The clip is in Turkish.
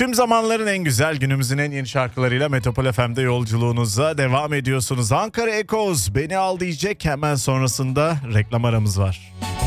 Tüm zamanların en güzel, günümüzün en yeni şarkılarıyla Metropol FM'de yolculuğunuza devam ediyorsunuz. Ankara Echoes Beni Al diyecek, hemen sonrasında reklam aramız var.